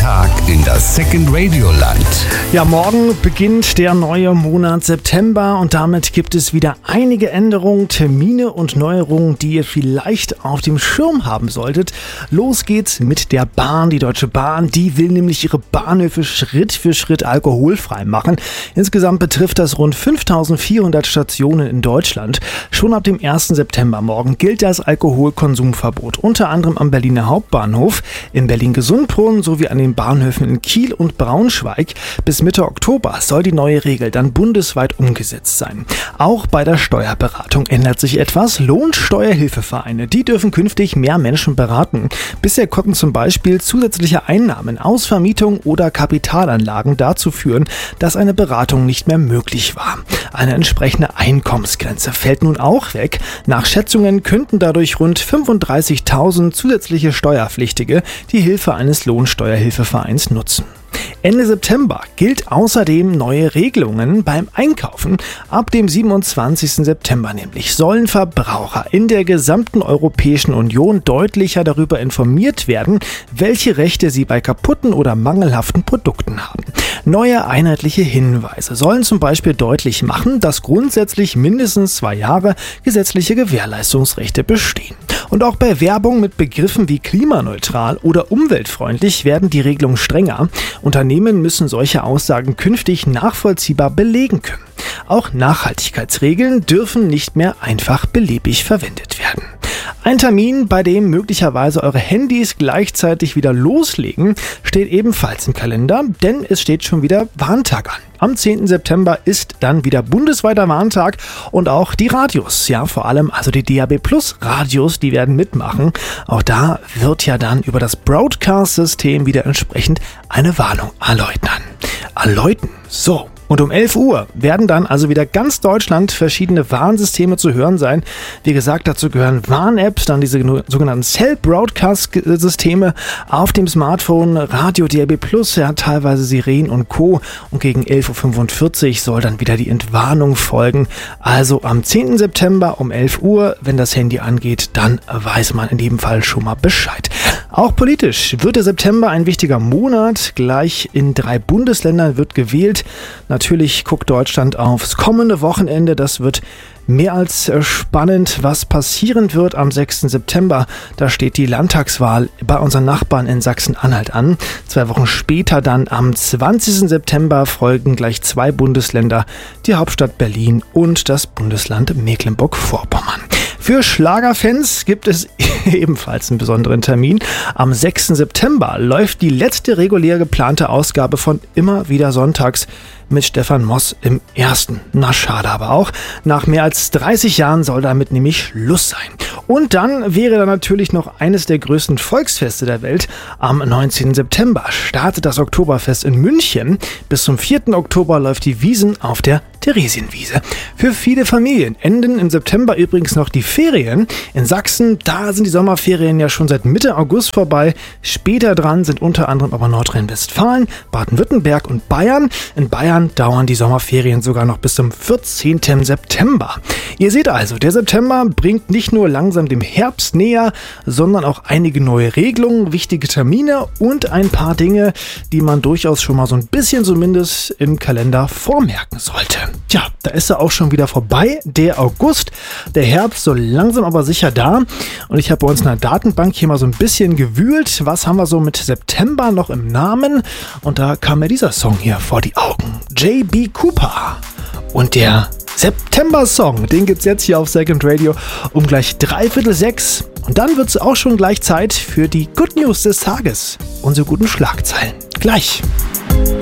Tag in das Second Radio Land. Ja, morgen beginnt der neue Monat September und damit gibt es wieder einige Änderungen, Termine und Neuerungen, die ihr vielleicht auf dem Schirm haben solltet. Los geht's mit der Bahn. Die Deutsche Bahn, die will nämlich ihre Bahnhöfe Schritt für Schritt alkoholfrei machen. Insgesamt betrifft das rund 5400 Stationen in Deutschland. Schon ab dem 1. September morgen gilt das Alkoholkonsumverbot, unter anderem am Berliner Hauptbahnhof, in Berlin-Gesundbrunnen sowie an den Bahnhöfen in Kiel und Braunschweig. Bis Mitte Oktober soll die neue Regel dann bundesweit umgesetzt sein. Auch bei der Steuerberatung ändert sich etwas. Lohnsteuerhilfevereine, die dürfen künftig mehr Menschen beraten. Bisher konnten zum Beispiel zusätzliche Einnahmen aus Vermietung oder Kapitalanlagen dazu führen, dass eine Beratung nicht mehr möglich war. Eine entsprechende Einkommensgrenze fällt nun auch weg. Nach Schätzungen könnten dadurch rund 35.000 zusätzliche Steuerpflichtige die Hilfe eines Lohnsteuerhilfevereins nutzen. Ende September gilt außerdem neue Regelungen beim Einkaufen. Ab dem 27. September nämlich sollen Verbraucher in der gesamten Europäischen Union deutlicher darüber informiert werden, welche Rechte sie bei kaputten oder mangelhaften Produkten haben. Neue einheitliche Hinweise sollen zum Beispiel deutlich machen, dass grundsätzlich mindestens 2 Jahre gesetzliche Gewährleistungsrechte bestehen. Und auch bei Werbung mit Begriffen wie klimaneutral oder umweltfreundlich werden die Regelungen strenger. Unternehmen müssen solche Aussagen künftig nachvollziehbar belegen können. Auch Nachhaltigkeitsregeln dürfen nicht mehr einfach beliebig verwendet werden. Ein Termin, bei dem möglicherweise eure Handys gleichzeitig wieder loslegen, steht ebenfalls im Kalender, denn es steht schon wieder Warntag an. Am 10. September ist dann wieder bundesweiter Warntag und auch die Radios, ja vor allem also die DAB+ Radios, die werden mitmachen. Auch da wird ja dann über das Broadcast-System wieder entsprechend eine Warnung erläuten. So. Und um 11 Uhr werden dann also wieder ganz Deutschland verschiedene Warnsysteme zu hören sein. Wie gesagt, dazu gehören Warn-Apps, dann diese sogenannten Cell-Broadcast-Systeme auf dem Smartphone, Radio DAB+, ja, teilweise Sirenen und Co. Und gegen 11.45 Uhr soll dann wieder die Entwarnung folgen. Also am 10. September um 11 Uhr, wenn das Handy angeht, dann weiß man in jedem Fall schon mal Bescheid. Auch politisch wird der September ein wichtiger Monat. Gleich in 3 Bundesländern wird gewählt. Natürlich guckt Deutschland aufs kommende Wochenende. Das wird mehr als spannend, was passieren wird am 6. September. Da steht die Landtagswahl bei unseren Nachbarn in Sachsen-Anhalt an. 2 Wochen später dann am 20. September folgen gleich 2 Bundesländer, die Hauptstadt Berlin und das Bundesland Mecklenburg-Vorpommern. Für Schlagerfans gibt es ebenfalls einen besonderen Termin. Am 6. September läuft die letzte regulär geplante Ausgabe von Immer wieder sonntags mit Stefan Moss im Ersten. Na schade aber auch. Nach mehr als 30 Jahren soll damit nämlich Schluss sein. Und dann wäre da natürlich noch eines der größten Volksfeste der Welt. Am 19. September startet das Oktoberfest in München. Bis zum 4. Oktober läuft die Wiesn auf der Theresienwiese. Für viele Familien enden im September übrigens noch die Ferien. In Sachsen, da sind die Sommerferien ja schon seit Mitte August vorbei. Später dran sind unter anderem aber Nordrhein-Westfalen, Baden-Württemberg und Bayern. In Bayern dauern die Sommerferien sogar noch bis zum 14. September. Ihr seht also, der September bringt nicht nur langsam dem Herbst näher, sondern auch einige neue Regelungen, wichtige Termine und ein paar Dinge, die man durchaus schon mal so ein bisschen zumindest im Kalender vormerken sollte. Tja, da ist er auch schon wieder vorbei, der August. Der Herbst so langsam aber sicher da. Und ich habe bei uns in der Datenbank hier mal so ein bisschen gewühlt. Was haben wir so mit September noch im Namen? Und da kam mir dieser Song hier vor die Augen. J.B. Cooper. Und der September-Song, den gibt's jetzt hier auf Second Radio um gleich 5:45. Und dann wird's auch schon gleich Zeit für die Good News des Tages. Unsere guten Schlagzeilen. Gleich.